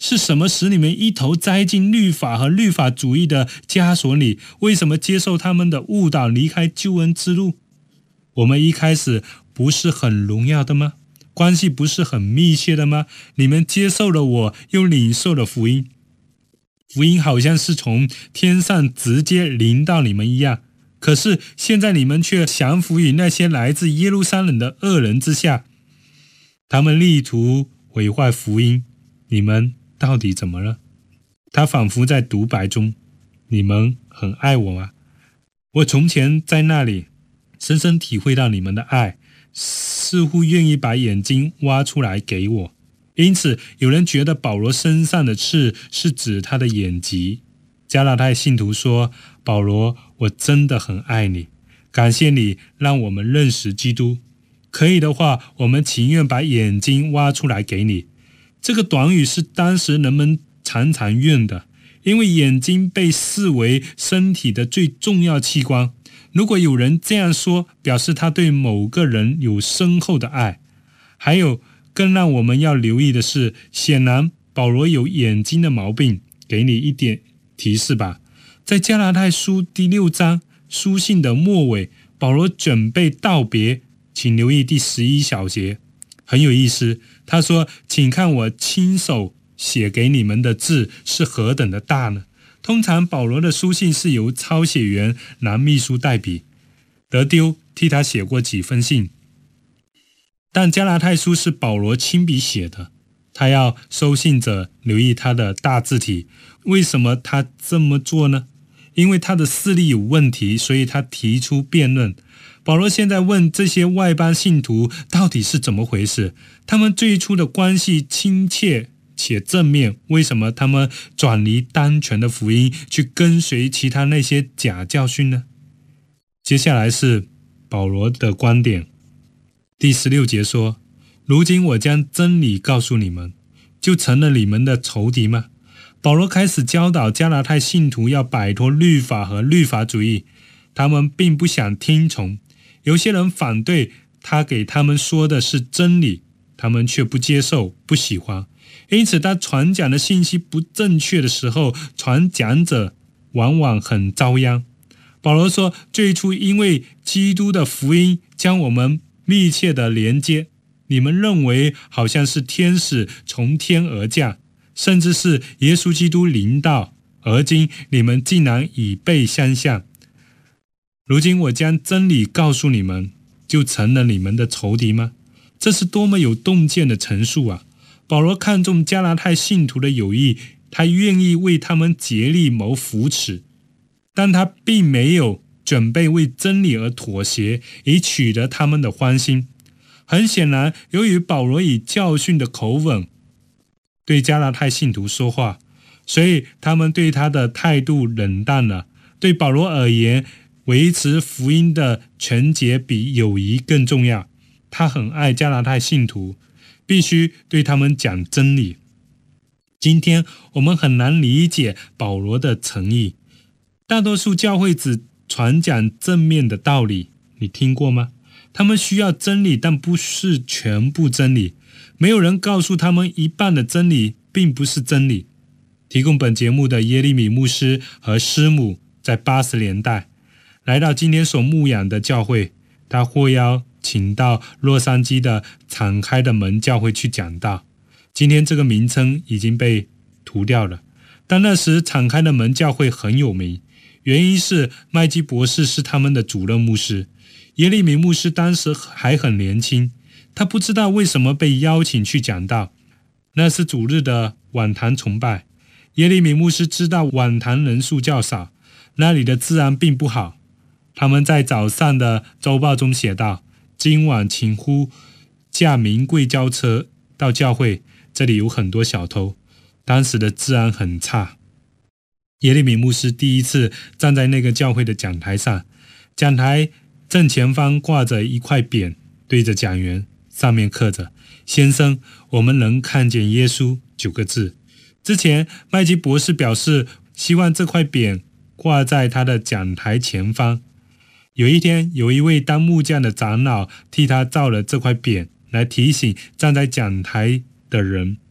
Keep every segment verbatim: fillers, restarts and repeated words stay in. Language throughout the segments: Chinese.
是什么使你们一头栽进律法和律法主义的枷锁里？为什么接受他们的误导，离开救恩之路？我们一开始不是很荣耀的吗？关系不是很密切的吗？你们接受了我，又领受了福音，福音好像是从天上直接临到你们一样。可是现在你们却降服于那些来自耶路撒冷的恶人之下，他们力图毁坏福音。你们到底怎么了？他仿佛在独白中，你们很爱我吗？我从前在那里深深体会到你们的爱，似乎愿意把眼睛挖出来给我。因此有人觉得保罗身上的刺是指他的眼疾。加拉太信徒说，保罗，我真的很爱你，感谢你让我们认识基督，可以的话，我们情愿把眼睛挖出来给你。这个短语是当时人们常常用的，因为眼睛被视为身体的最重要器官。如果有人这样说，表示他对某个人有深厚的爱。还有更让我们要留意的是，显然保罗有眼睛的毛病。给你一点提示吧，在加拉太书第六章书信的末尾，保罗准备道别，请留意第十一小节，很有意思。他说，请看我亲手写给你们的字是何等的大呢？通常保罗的书信是由抄写员男秘书代笔，德丢替他写过几封信，但加拉太书是保罗亲笔写的。他要收信者留意他的大字体。为什么他这么做呢？因为他的视力有问题，所以他提出辩论。保罗现在问这些外邦信徒到底是怎么回事？他们最初的关系亲切且正面，为什么他们转离单纯的福音，去跟随其他那些假教训呢？接下来是保罗的观点。第十六节说，如今我将真理告诉你们，就成了你们的仇敌吗？保罗开始教导加拉太信徒要摆脱律法和律法主义，他们并不想听从。有些人反对他给他们说的是真理，他们却不接受，不喜欢。因此他传讲的信息不正确的时候，传讲者往往很遭殃。保罗说，最初因为基督的福音将我们密切的连接，你们认为好像是天使从天而降，甚至是耶稣基督临到，而今你们竟然以背相向。如今我将真理告诉你们，就成了你们的仇敌吗？这是多么有洞见的陈述啊！保罗看重加拉太信徒的友谊，他愿意为他们竭力谋扶持，但他并没有准备为真理而妥协，以取得他们的欢心。很显然，由于保罗以教训的口吻对加拉太信徒说话，所以他们对他的态度冷淡了。对保罗而言，维持福音的纯洁比友谊更重要。他很爱加拉太信徒，必须对他们讲真理。今天我们很难理解保罗的诚意。大多数教会只传讲正面的道理，你听过吗？他们需要真理，但不是全部真理。没有人告诉他们一半的真理并不是真理。提供本节目的耶利米牧师和师母在八十年代来到今天所牧养的教会，他获邀请到洛杉矶的敞开的门教会去讲道。今天这个名称已经被涂掉了，但那时敞开的门教会很有名，原因是麦基博士是他们的主任牧师。耶利米牧师当时还很年轻，他不知道为什么被邀请去讲道。那是主日的晚堂崇拜，耶利米牧师知道晚堂人数较少，那里的治安并不好。他们在早上的周报中写道，今晚请呼驾名贵轿车到教会，这里有很多小偷。当时的治安很差。耶利米牧师第一次站在那个教会的讲台上，讲台正前方挂着一块匾，对着讲员，上面刻着先生，我们能看见耶稣九个字。之前麦基博士表示希望这块匾挂在他的讲台前方。有一天，有一位当木匠的长老替他造了这块匾，来提醒站在讲台的人。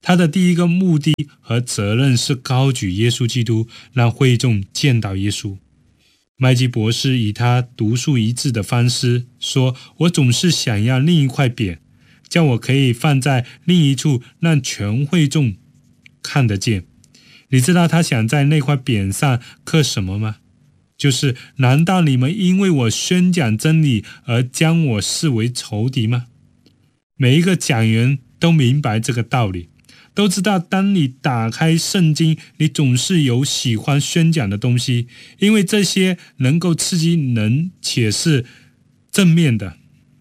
他的第一个目的和责任是高举耶稣基督，让会众见到耶稣。麦基博士以他独树一帜的方式说，我总是想要另一块匾，叫我可以放在另一处，让全会众看得见。你知道他想在那块匾上刻什么吗？就是难道你们因为我宣讲真理而将我视为仇敌吗？每一个讲员都明白这个道理，都知道当你打开圣经，你总是有喜欢宣讲的东西，因为这些能够刺激人且是正面的。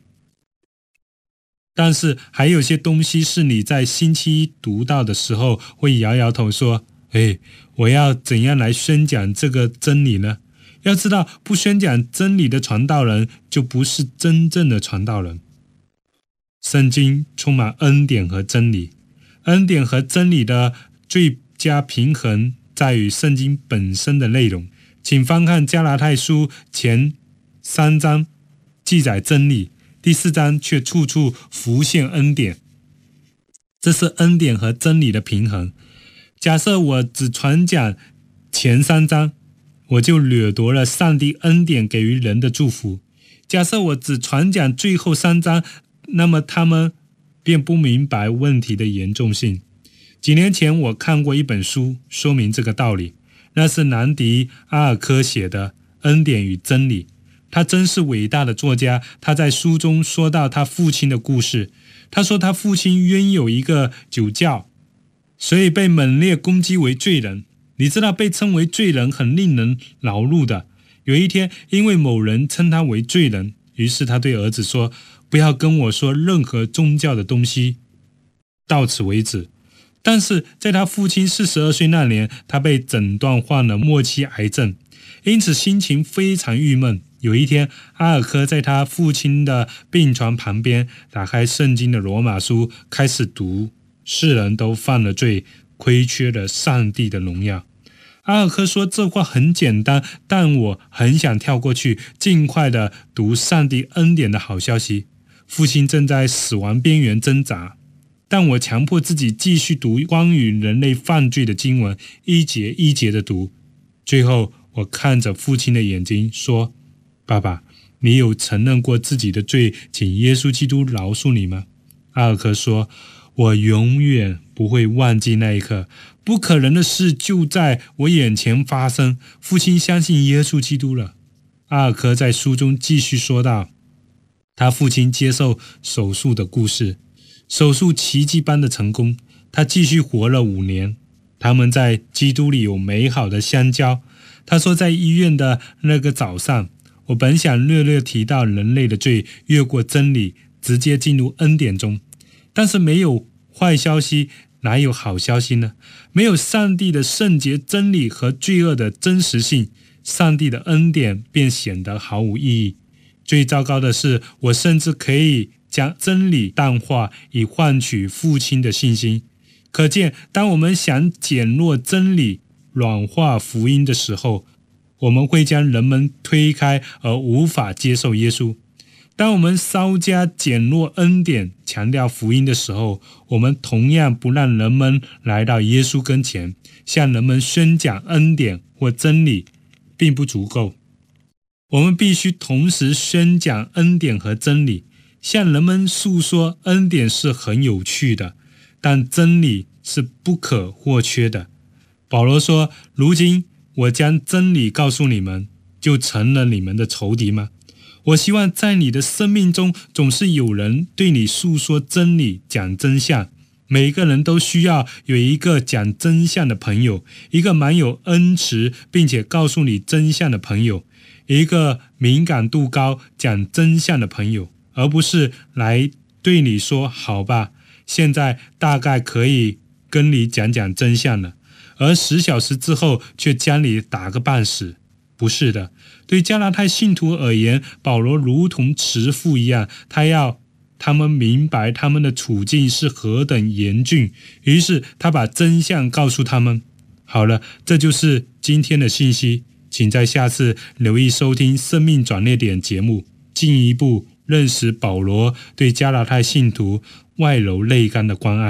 但是还有些东西是你在星期一读到的时候会摇摇头说，哎，我要怎样来宣讲这个真理呢？要知道，不宣讲真理的传道人就不是真正的传道人。圣经充满恩典和真理，恩典和真理的最佳平衡在于圣经本身的内容。请翻看加拉太书前三章记载真理，第四章却处处浮现恩典。这是恩典和真理的平衡。假设我只传讲前三章，我就掠夺了上帝恩典给予人的祝福。假设我只传讲最后三章，那么他们便不明白问题的严重性。几年前我看过一本书，说明这个道理，那是南迪·阿尔科写的《恩典与真理》。他真是伟大的作家，他在书中说到他父亲的故事。他说他父亲拥有一个酒窖，所以被猛烈攻击为罪人。你知道被称为罪人很令人恼怒的。有一天，因为某人称他为罪人，于是他对儿子说，不要跟我说任何宗教的东西，到此为止。但是在他父亲四十二岁那年，他被诊断患了末期癌症，因此心情非常郁闷。有一天，阿尔科在他父亲的病床旁边打开圣经的罗马书，开始读，世人都犯了罪，亏缺了上帝的荣耀。阿尔科说这话很简单，但我很想跳过去，尽快的读上帝恩典的好消息。父亲正在死亡边缘挣扎，但我强迫自己继续读关于人类犯罪的经文，一节一节的读。最后我看着父亲的眼睛说，爸爸，你有承认过自己的罪，请耶稣基督饶恕你吗？阿尔科说，我永远不会忘记那一刻，不可能的事就在我眼前发生。父亲相信耶稣基督了。阿尔科在书中继续说道，他父亲接受手术的故事，手术奇迹般的成功，他继续活了五年。他们在基督里有美好的相交。他说，在医院的那个早上，我本想略略提到人类的罪，越过真理，直接进入恩典中。但是没有坏消息，哪有好消息呢？没有上帝的圣洁真理和罪恶的真实性，上帝的恩典便显得毫无意义。最糟糕的是，我甚至可以将真理淡化，以换取父亲的信心。可见，当我们想减弱真理、软化福音的时候，我们会将人们推开而无法接受耶稣。当我们稍加减弱恩典，强调福音的时候，我们同样不让人们来到耶稣跟前。向人们宣讲恩典或真理并不足够，我们必须同时宣讲恩典和真理。向人们诉说恩典是很有趣的，但真理是不可或缺的。保罗说，如今我将真理告诉你们，就成了你们的仇敌吗？我希望在你的生命中总是有人对你诉说真理，讲真相。每个人都需要有一个讲真相的朋友，一个蛮有恩慈并且告诉你真相的朋友，一个敏感度高讲真相的朋友，而不是来对你说好吧，现在大概可以跟你讲讲真相了，而十小时之后却将你打个半死。不是的，对加拉太信徒而言，保罗如同慈父一样，他要他们明白他们的处境是何等严峻，于是他把真相告诉他们。好了，这就是今天的信息，请在下次留意收听生命转捩点节目，进一步认识保罗对加拉太信徒外柔内刚的关爱。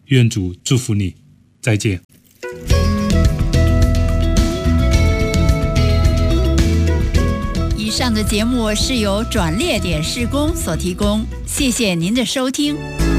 愿主祝福你，再见。 以上的节目是由转捩点事工所提供，谢谢您的收听。